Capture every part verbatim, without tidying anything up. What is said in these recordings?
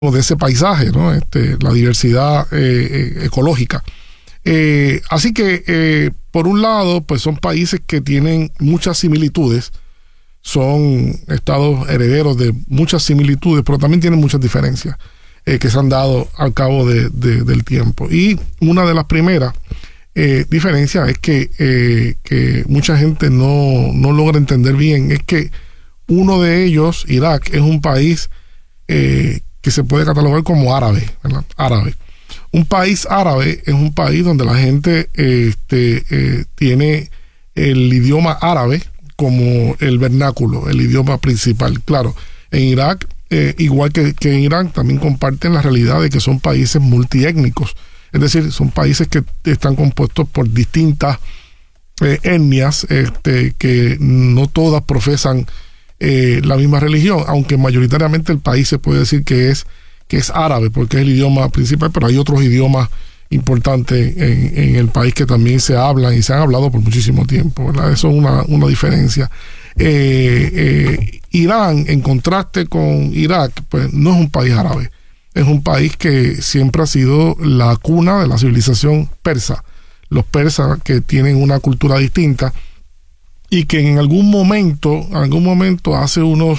de ese paisaje, ¿no? Este, la diversidad eh, eh, ecológica. Eh, así que, eh, por un lado, pues son países que tienen muchas similitudes, son estados herederos de muchas similitudes, pero también tienen muchas diferencias eh, que se han dado al cabo de, de, del tiempo. Y una de las primeras eh, diferencias es que, eh, que mucha gente no, no logra entender bien, es que uno de ellos, Irak, es un país eh, que se puede catalogar como árabe, ¿verdad? Árabe. Un país árabe es un país donde la gente este, eh, tiene el idioma árabe como el vernáculo, el idioma principal. Claro, en Irak, eh, igual que, que en Irán, también comparten la realidad de que son países multiétnicos. Es decir, son países que están compuestos por distintas eh, etnias, este, que no todas profesan eh, la misma religión, aunque mayoritariamente el país se puede decir que es que es árabe, porque es el idioma principal, pero hay otros idiomas importantes en, en el país que también se hablan y se han hablado por muchísimo tiempo, ¿verdad? Eso es una, una diferencia. Eh, eh, Irán, en contraste con Irak, pues no es un país árabe, es un país que siempre ha sido la cuna de la civilización persa. Los persas, que tienen una cultura distinta y que en algún momento, en algún momento hace unos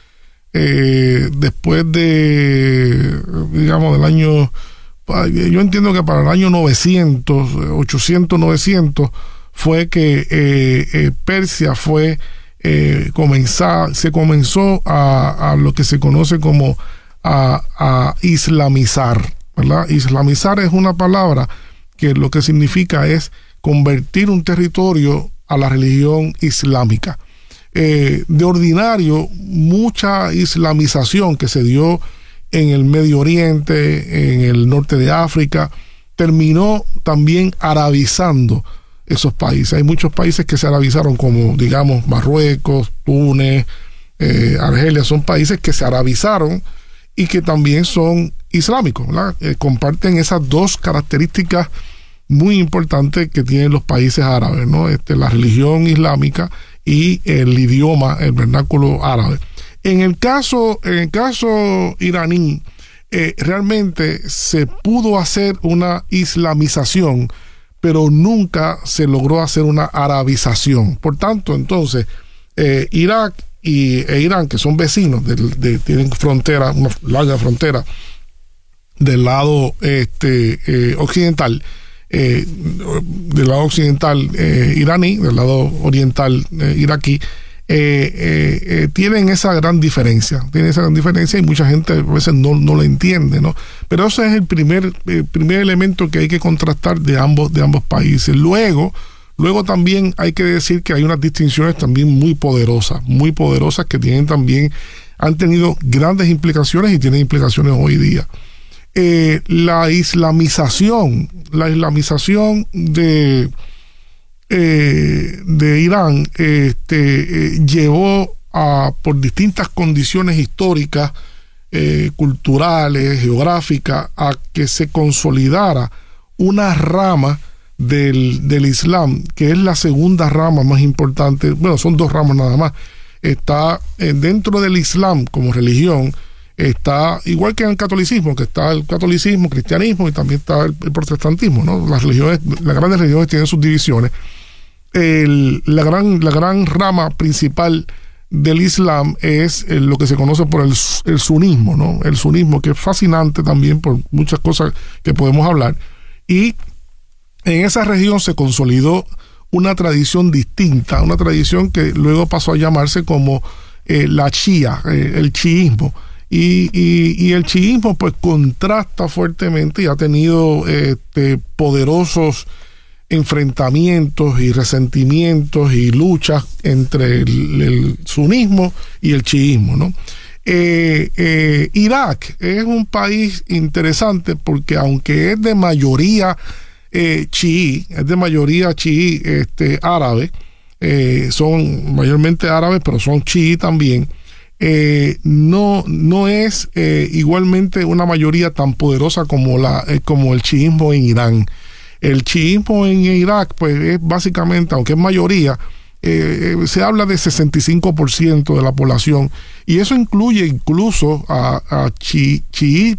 Eh, después de, digamos, del año, yo entiendo que para el año novecientos, ochocientos, novecientos, fue que eh, eh, Persia fue, eh, comenzar, se comenzó a, a lo que se conoce como a, a islamizar, ¿verdad? Islamizar es una palabra que lo que significa es convertir un territorio a la religión islámica. Eh, de ordinario, mucha islamización que se dio en el Medio Oriente, en el norte de África, terminó también arabizando esos países. Hay muchos países que se arabizaron, como digamos Marruecos, Túnez, eh, Argelia, son países que se arabizaron y que también son islámicos, ¿verdad? Eh, comparten esas dos características muy importantes que tienen los países árabes, ¿no? Este, la religión islámica y el idioma, el vernáculo árabe. En el caso, en el caso iraní, eh, realmente se pudo hacer una islamización, pero nunca se logró hacer una arabización. Por tanto, entonces, eh, Irak y, e Irán, que son vecinos, de, de, tienen frontera, una larga frontera del lado este, eh, occidental, Eh, del lado occidental eh, iraní, del lado oriental eh, iraquí, eh, eh, eh, tienen esa gran diferencia, tienen esa gran diferencia y mucha gente a veces no, no lo entiende, ¿no? Pero ese es el primer, el primer elemento que hay que contrastar de ambos, de ambos países. Luego, luego también hay que decir que hay unas distinciones también muy poderosas, muy poderosas que tienen también, han tenido grandes implicaciones y tienen implicaciones hoy día. Eh, la islamización, la islamización de, eh, de Irán este, eh, llevó a, por distintas condiciones históricas, eh, culturales, geográficas, a que se consolidara una rama del, del Islam, que es la segunda rama más importante. Bueno, son dos ramas nada más. Está eh, dentro del Islam como religión, está igual que en el catolicismo, que está el catolicismo, el cristianismo y también está el, el protestantismo, ¿no? Las religiones, las grandes religiones tienen sus divisiones. El, la gran, la gran rama principal del Islam es el, lo que se conoce por el, el sunismo, ¿no? El sunismo, que es fascinante también por muchas cosas que podemos hablar. Y en esa región se consolidó una tradición distinta, una tradición que luego pasó a llamarse como eh, la Shia, eh, el chiismo. Y, y, y el chiismo pues contrasta fuertemente y ha tenido este, poderosos enfrentamientos y resentimientos y luchas entre el, el sunismo y el chiismo, ¿no? Eh, eh, Irak es un país interesante porque aunque es de mayoría eh, chií, es de mayoría chií este, árabe, eh, son mayormente árabes, pero son chií también. Eh, no, no es eh, igualmente una mayoría tan poderosa como, la, eh, como el chiismo en Irán. El chiismo en Irak, pues es básicamente, aunque es mayoría, eh, se habla de sesenta y cinco por ciento de la población, y eso incluye incluso a, a chi, chií,